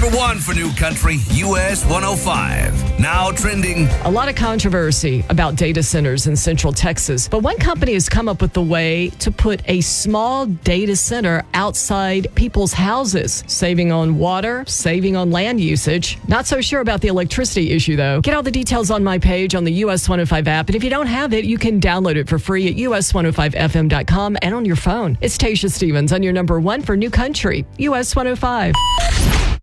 number one for New Country, US 105. Now trending. A lot of controversy about data centers in Central Texas, but one company has come up with the way to put a small data center outside people's houses, saving on water, saving on land usage. Not so sure about the electricity issue, though. Get all the details on my page on the US 105 app, and if you don't have it, you can download it for free at us105fm.com and on your phone. It's Tasha Stevens on your number one for New Country, US 105.